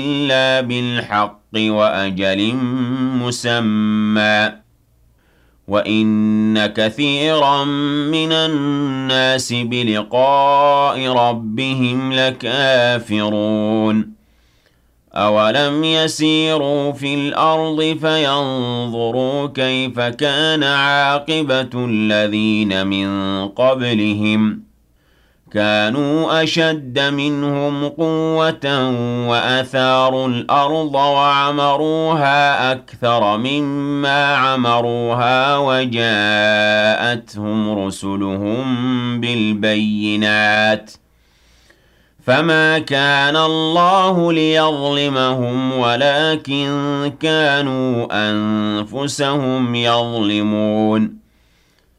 إِلَّا بِالْحَقِّ وَأَجَلٍ مُّسَمًّى وَإِنَّ كَثِيرًا مِّنَ النَّاسِ بِلِقَاءِ رَبِّهِمْ لَكَافِرُونَ أَوَلَمْ يَسِيرُوا فِي الْأَرْضِ فَيَنظُرُوا كَيْفَ كَانَ عَاقِبَةُ الَّذِينَ مِن قَبْلِهِمْ كانوا أشد منهم قوة وأثاروا الأرض وعمروها أكثر مما عمروها وجاءتهم رسلهم بالبينات فما كان الله ليظلمهم ولكن كانوا أنفسهم يظلمون